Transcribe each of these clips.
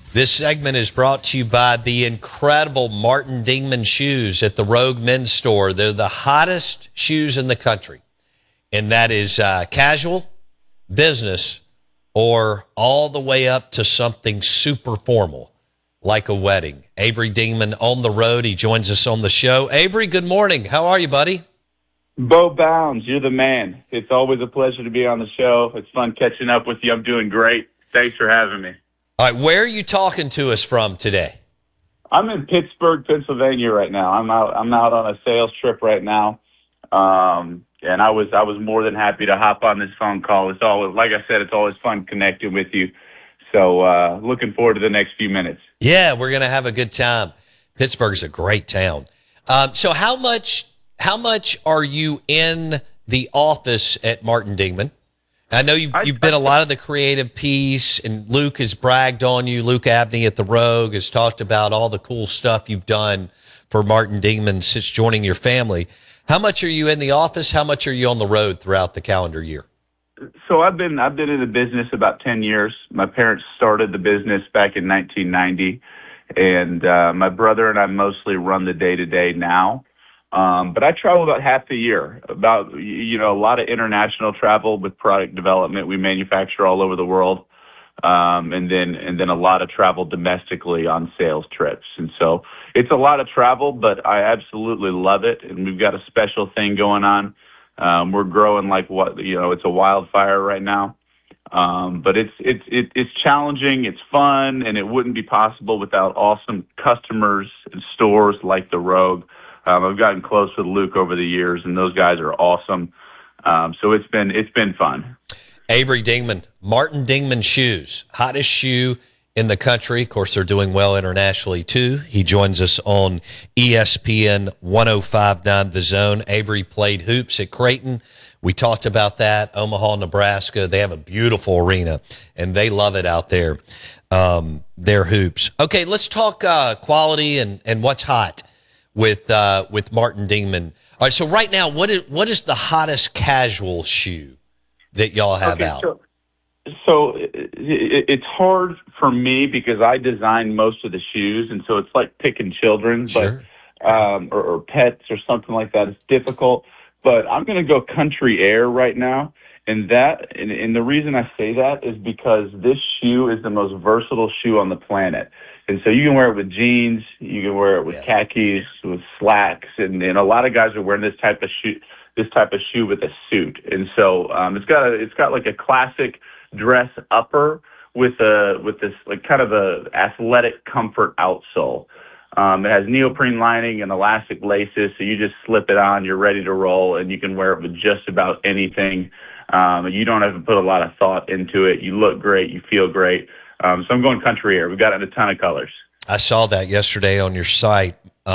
This segment is brought to you by the incredible Martin Dingman shoes at the Rogue Men's Store. They're the hottest shoes in the country, and that is casual, business, or all the way up to something super formal like a wedding. Avery Dingman on the road. He joins us on the show. Avery, good morning. How are you, buddy? Bo Bounds, you're the man. It's always a pleasure to be on the show. It's fun catching up with you. I'm doing great. Thanks for having me. All right, where are you talking to us from today? I'm in Pittsburgh, Pennsylvania right now. I'm out on a sales trip right now. And I was more than happy to hop on this phone call. It's always, like I said, it's always fun connecting with you. So looking forward to the next few minutes. Yeah, we're going to have a good time. Pittsburgh's a great town. So how much are you in the office at Martin Dingman? I know you've been a lot of the creative piece, and Luke has bragged on you. Luke Abney at the Rogue has talked about all the cool stuff you've done for Martin Dingman since joining your family. How much are you in the office? How much are you on the road throughout the calendar year? So I've been in the business about 10 years. My parents started the business back in 1990, and my brother and I mostly run the day-to-day now. But I travel about half the year, about, a lot of international travel with product development. We manufacture all over the world. And then a lot of travel domestically on sales trips. And so it's a lot of travel, but I absolutely love it. And we've got a special thing going on. We're growing like it's a wildfire right now. But it's challenging, it's fun, and it wouldn't be possible without awesome customers and stores like the Rogue. I've gotten close with Luke over the years, and those guys are awesome. So it's been fun. Avery Dingman, Martin Dingman shoes, hottest shoe in the country. Of course, they're doing well internationally too. He joins us on ESPN 105.9 The Zone. Avery played hoops at Creighton. We talked about that. Omaha, Nebraska. They have a beautiful arena, and they love it out there. Their hoops. Okay, let's talk quality and what's hot with Martin Dingman. All right, so right now, what is the hottest casual shoe that y'all have out? So it's hard for me because I design most of the shoes, and so it's like picking children, Sure. or pets or something like that. It's difficult, but I'm going to go Country Air right now, and the reason I say that is because this shoe is the most versatile shoe on the planet. And so you can wear it with jeans, you can wear it with khakis, with slacks, and a lot of guys are wearing this type of shoe with a suit. And so it's got like a classic dress upper with this like kind of a athletic comfort outsole. It has neoprene lining and elastic laces, so you just slip it on, you're ready to roll, and you can wear it with just about anything. You don't have to put a lot of thought into it. You look great, you feel great. So I'm going Country Air. We've got it in a ton of colors. I saw that yesterday on your site.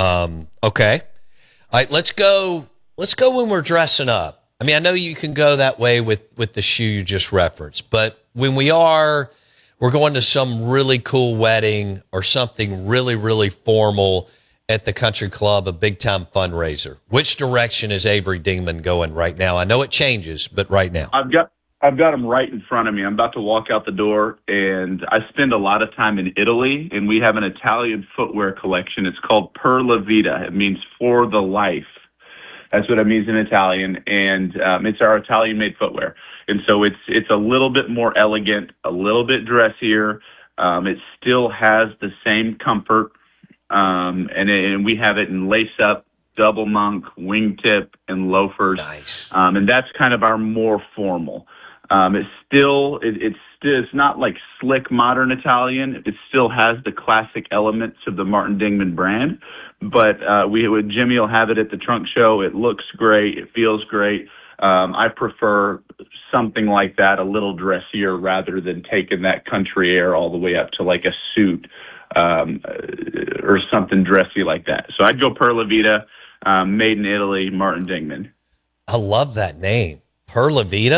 Okay. All right, let's go when we're dressing up. I mean, I know you can go that way with the shoe you just referenced, but when we're going to some really cool wedding or something really, really formal at the country club, a big time fundraiser, which direction is Avery Dingman going right now? I know it changes, but right now. I've got them right in front of me. I'm about to walk out the door, and I spend a lot of time in Italy, and we have an Italian footwear collection. It's called Per La Vita. It means for the life. That's what it means in Italian, and it's our Italian-made footwear. And so it's a little bit more elegant, a little bit dressier. It still has the same comfort, and we have it in lace-up, double monk, wingtip, and loafers. Nice. And that's kind of our more formal. It's not like slick modern Italian. It still has the classic elements of the Martin Dingman brand, but Jimmy will have it at the trunk show. It looks great. It feels great. I prefer something like that, a little dressier, rather than taking that Country Air all the way up to like a suit or something dressy like that. So I'd go Per La Vita, made in Italy, Martin Dingman. I love that name, Per La Vita.